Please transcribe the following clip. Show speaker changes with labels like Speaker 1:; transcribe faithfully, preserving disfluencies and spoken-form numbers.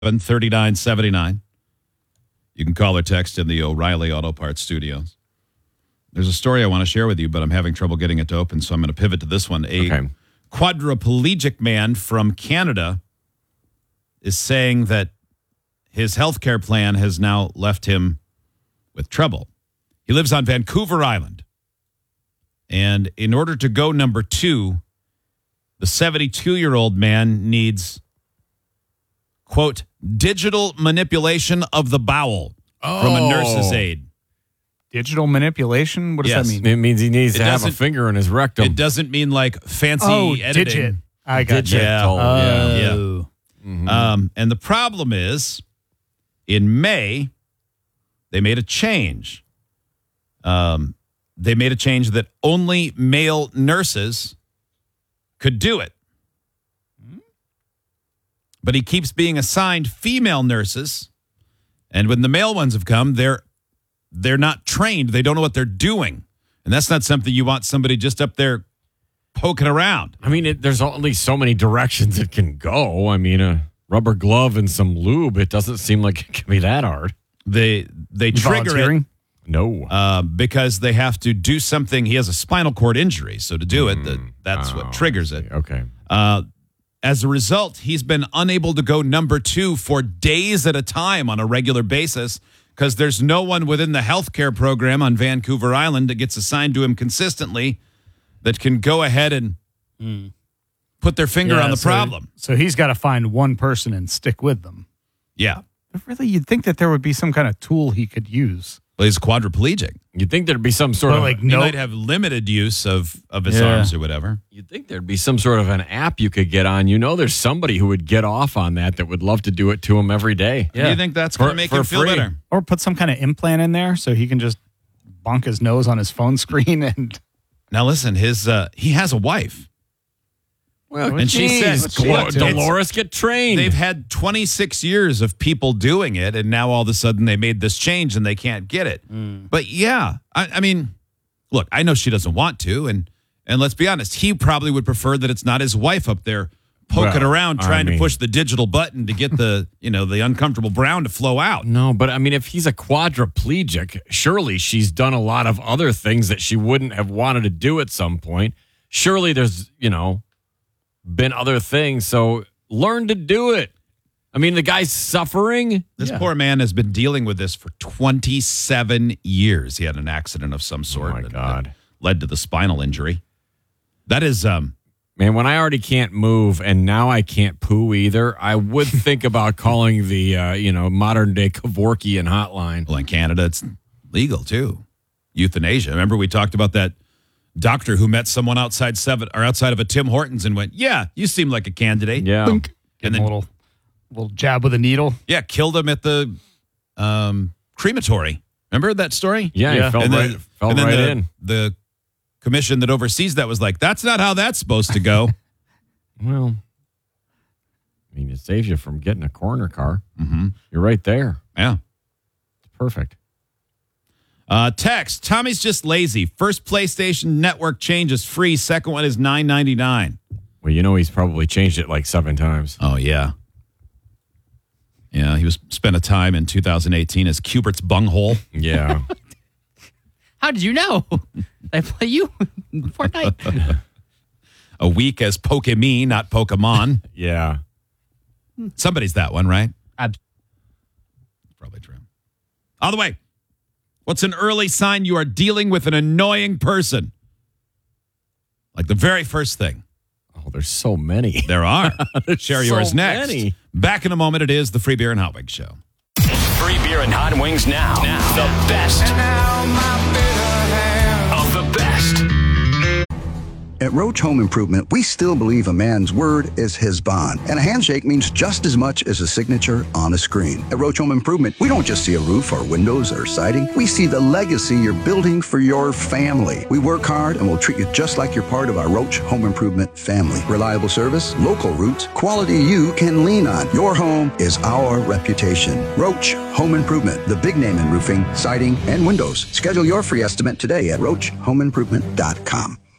Speaker 1: thirty-nine seventy-nine. You can call or text in the O'Reilly Auto Parts Studios. There's a story I want to share with you, but I'm having trouble getting it to open, so I'm going to pivot to this one. A okay. quadriplegic man from Canada is saying that his health care plan has now left him with trouble. He lives on Vancouver Island. And in order to go number two, the seventy-two-year-old man needs, quote, digital manipulation of the bowel oh. from a nurse's aide.
Speaker 2: Digital manipulation? What does
Speaker 1: yes.
Speaker 2: that mean?
Speaker 3: It means he needs it to have a finger in his rectum.
Speaker 1: It doesn't mean like fancy
Speaker 2: oh,
Speaker 1: editing.
Speaker 2: Digit. I got
Speaker 1: digit.
Speaker 2: you.
Speaker 1: Yeah.
Speaker 2: Oh.
Speaker 1: yeah. yeah.
Speaker 3: Mm-hmm.
Speaker 1: Um, and the problem is, in May, they made a change. Um, they made a change that only male nurses could do it. But he keeps being assigned female nurses. And when the male ones have come, they're they're not trained. They don't know what they're doing. And that's not something you want somebody just up there poking around.
Speaker 3: I mean, it, there's only so many directions it can go. I mean, a rubber glove and some lube, it doesn't seem like it can be that hard.
Speaker 1: They they trigger it.
Speaker 3: No.
Speaker 1: Uh, because they have to do something. He has a spinal cord injury. So to do it, mm, the, that's oh, what triggers it.
Speaker 3: Okay.
Speaker 1: Uh, as a result, he's been unable to go number two for days at a time on a regular basis because there's no one within the healthcare program on Vancouver Island that gets assigned to him consistently that can go ahead and mm. put their finger yeah, on the
Speaker 2: so,
Speaker 1: problem.
Speaker 2: So he's got to find one person and stick with them.
Speaker 1: Yeah.
Speaker 2: But really, you'd think that there would be some kind of tool he could use.
Speaker 1: Well, he's quadriplegic.
Speaker 3: You'd think there'd be some sort
Speaker 2: but
Speaker 3: of...
Speaker 2: like
Speaker 1: he
Speaker 2: no,
Speaker 1: might have limited use of, of his
Speaker 2: yeah.
Speaker 1: arms or whatever.
Speaker 3: You'd think there'd be some sort of an app you could get on. You know there's somebody who would get off on that that would love to do it to him every day.
Speaker 1: Yeah. Do you think that's going to make him feel
Speaker 3: free.
Speaker 1: better?
Speaker 2: Or put some kind of implant in there so he can just bonk his nose on his phone screen and...
Speaker 1: Now listen, his uh, he has a wife.
Speaker 3: Well,
Speaker 1: and she says,
Speaker 3: Dolores, Dolores get trained.
Speaker 1: They've had twenty-six years of people doing it, and now all of a sudden they made this change and they can't get it. Mm. But yeah, I, I mean, look, I know she doesn't want to, and and let's be honest, he probably would prefer that it's not his wife up there poking
Speaker 3: well,
Speaker 1: around trying
Speaker 3: I mean,
Speaker 1: to push the digital button to get the you know the uncomfortable brown to flow out.
Speaker 3: No, but I mean, if he's a quadriplegic, surely she's done a lot of other things that she wouldn't have wanted to do at some point. Surely there's you know. been other things, so learn to do it. I mean, the guy's suffering.
Speaker 1: This
Speaker 2: yeah.
Speaker 1: poor man has been dealing with this for twenty-seven years. He had an accident of some sort.
Speaker 3: Oh, my
Speaker 1: that,
Speaker 3: God.
Speaker 1: That led to the spinal injury. That is... um.
Speaker 3: Man, when I already can't move and now I can't poo either, I would think about calling the, uh, you know, modern-day Kevorkian hotline.
Speaker 1: Well, in Canada, it's legal, too. Euthanasia. Remember we talked about that doctor who met someone outside seven or outside of a Tim Hortons and went, yeah, you seem like a candidate.
Speaker 3: Yeah.
Speaker 2: Boink.
Speaker 1: And then,
Speaker 2: a little, little jab with a needle.
Speaker 1: Yeah, killed him at the um, crematory. Remember that story?
Speaker 3: Yeah,
Speaker 2: yeah.
Speaker 3: he fell
Speaker 1: and
Speaker 3: right,
Speaker 1: then,
Speaker 3: fell
Speaker 1: and then
Speaker 3: right
Speaker 1: the,
Speaker 3: in.
Speaker 1: The commission that oversees that was like, that's not how that's supposed to go.
Speaker 3: Well, I mean, it saves you from getting a corner car.
Speaker 1: Mm-hmm.
Speaker 3: You're right there.
Speaker 1: Yeah.
Speaker 3: It's perfect.
Speaker 1: Uh, text, Tommy's just lazy. First PlayStation Network change is free. Second one is nine ninety-nine.
Speaker 3: Well, you know he's probably changed it like seven times.
Speaker 1: Oh, yeah. Yeah, he was spent a time in two thousand eighteen as Cubert's bunghole.
Speaker 3: Yeah.
Speaker 4: How did you know? I play you Fortnite.
Speaker 1: A week as Pokemon, not Pokemon.
Speaker 3: Yeah.
Speaker 1: Somebody's that one, right?
Speaker 4: Ab-
Speaker 1: Probably true. All the way. What's an early sign you are dealing with an annoying person? Like the very first thing.
Speaker 3: Oh, there's so many.
Speaker 1: There are. Share yours
Speaker 3: so
Speaker 1: next.
Speaker 3: Many.
Speaker 1: Back in a moment, it is the Free Beer and Hot Wings Show.
Speaker 5: Free beer and hot wings now. now. The best of the best.
Speaker 6: At Roach Home Improvement, we still believe a man's word is his bond, and a handshake means just as much as a signature on a screen. At Roach Home Improvement, we don't just see a roof or windows or siding. We see the legacy you're building for your family. We work hard and will treat you just like you're part of our Roach Home Improvement family. Reliable service, local roots, quality you can lean on. Your home is our reputation. Roach Home Improvement, the big name in roofing, siding, and windows. Schedule your free estimate today at roach home improvement dot com.